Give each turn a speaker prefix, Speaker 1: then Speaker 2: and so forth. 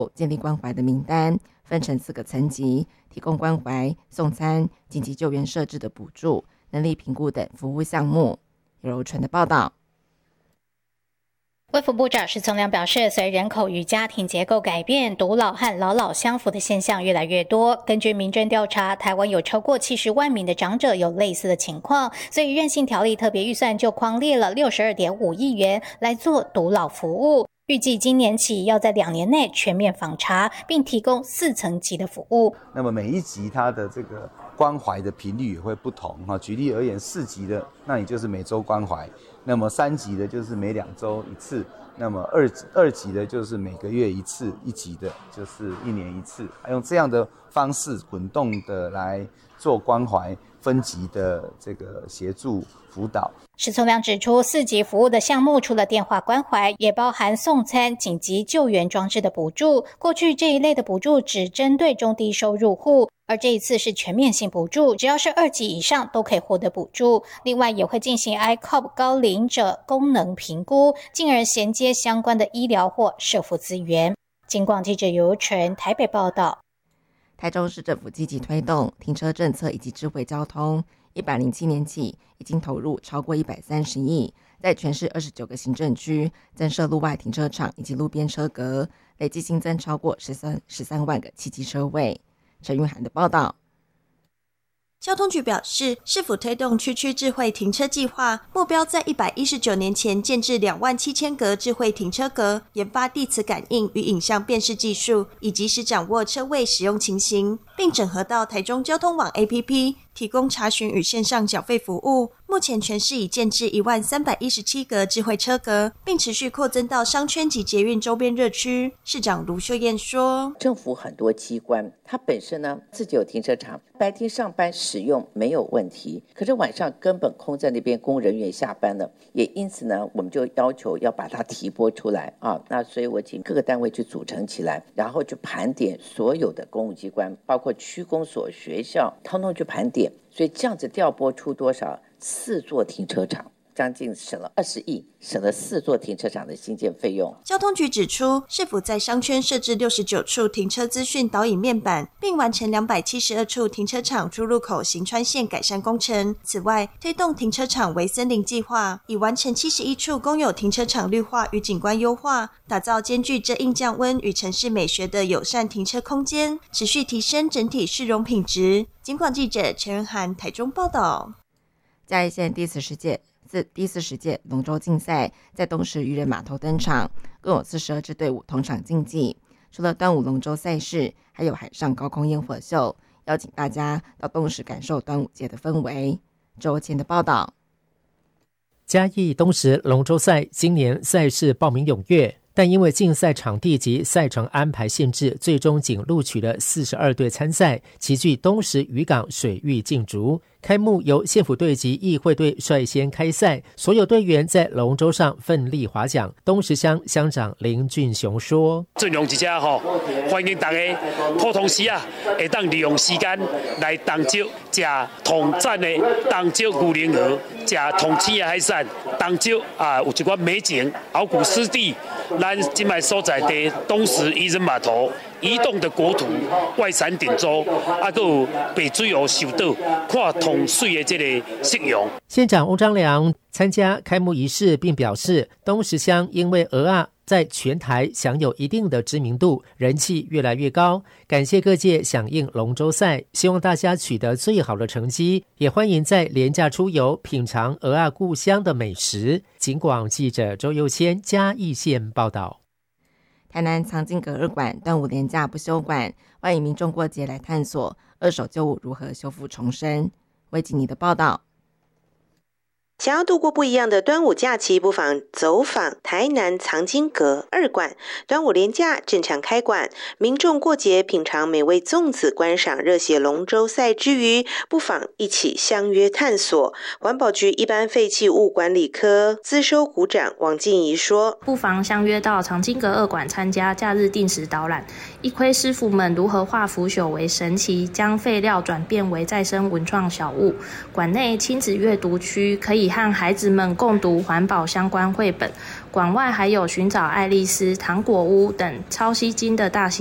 Speaker 1: 建立关怀的名单，分成4个层级，提供关怀、送餐、紧急救援设置的补助、能力评估等服务项目。由柔纯的报道。
Speaker 2: 卫福部长施聪亮表示，随人口与家庭结构改变，独老和老老相扶的现象越来越多。根据民政调查，台湾有超过70万名的长者有类似的情况，所以韧性条例特别预算就匡列了62.5亿元来做独老服务。预计今年起要在2年内全面访查，并提供4层级的服务。
Speaker 3: 那么每一级它的这个关怀的频率也会不同。举例而言，4级的那你就是每周关怀，那么3级的就是每2周一次，那么二级的就是每个月一次，1级的就是1年1次，用这样的方式滚动的来做关怀分级的这个协助辅导。
Speaker 2: 施聪亮指出，4级服务的项目除了电话关怀，也包含送餐、紧急救援装置的补助。过去这一类的补助只针对中低收入户，而这一次是全面性补助，只要是2级以上都可以获得补助。另外也会进行 ICOP 高龄者功能评估，进而衔接相关的医疗或社福资源。警广记者尤纯台北报道。
Speaker 1: 台中市政府积极推动停车政策以及智慧交通，107年起已经投入超过130亿，在全市29个行政区增设路外停车场以及路边车格，累计新增超过13万个汽机车位。陈玉涵的报道。
Speaker 4: 交通局表示，市府推动区区智慧停车计划，目标在119年前建置27000个智慧停车格，研发地磁感应与影像辨识技术，以及时掌握车位使用情形，并整合到台中交通网 APP， 提供查询与线上缴费服务。目前全市已建置10317个智慧车格，并持续扩增到商圈及捷运周边热区。市长卢秀燕说，
Speaker 5: 政府很多机关它本身呢自己有停车场，白天上班使用没有问题，可是晚上根本空在那边，公务人员下班了，也因此呢我们就要求要把它提拨出来啊。那所以我请各个单位去组成起来，然后去盘点所有的公务机关，包括区公所、学校，通通去盘点。所以这样子调拨出多少？4座停车场，将近省了20亿，省了4座停车场的新建费用。
Speaker 4: 交通局指出，市府在商圈设置69处停车资讯导引面板，并完成272处停车场出入口行穿线改善工程。此外，推动停车场为森林计划，已完成71处公有停车场绿化与景观优化，打造兼具遮阴降温与城市美学的友善停车空间，持续提升整体市容品质。警广记者陈仁涵台中报道。
Speaker 1: 嘉义县第40届龙舟竞赛在东石渔人码头登场，共有42支队伍同场竞技。除了端午龙舟赛事，还有海上高空烟火秀，邀请大家到东石感受端午节的氛围。周前的报道。
Speaker 6: 嘉义东石龙舟赛今年赛事报名踊跃，但因为竞赛场地及赛程安排限制，最终仅录取了42队参赛，齐聚东石渔港水域竞逐。开幕由县府队及议会队率先开赛，所有队员在龙舟上奋力划桨。东石乡乡长林俊雄说：“
Speaker 7: 阵容一只欢迎大家普通时会当利用时间来同舟吃同赞的同舟牛麟河，吃同青的海产，同舟有一款美景，敖古湿地，咱今摆所在地东石渔人码头。”移动的国土、外产顶洲，还有北水湖受岛，看同水的这个夕阳。
Speaker 6: 县长翁章良参加开幕仪式，并表示，东石乡因为蚵仔在全台享有一定的知名度，人气越来越高。感谢各界响应龙舟赛，希望大家取得最好的成绩，也欢迎在连假出游品尝蚵仔故乡的美食。警广记者周佑谦嘉义县报道。
Speaker 1: 台南藏经阁2馆端午连假不休馆，欢迎民众过节来探索二手旧物如何修复重生。维吉尼的报道。
Speaker 8: 想要度过不一样的端午假期，不妨走访台南藏经阁2馆。端午连假正常开馆，民众过节品尝美味粽子，观赏热血龙舟赛之余，不妨一起相约探索。环保局一般废弃物管理科资收股长王静怡说：“
Speaker 9: 不妨相约到藏经阁2馆参加假日定时导览，一窥师傅们如何化腐朽为神奇，将废料转变为再生文创小物。馆内亲子阅读区可以和孩子们共读环保相关绘本， 馆外还有寻找爱丽丝、糖果屋等超吸睛的大型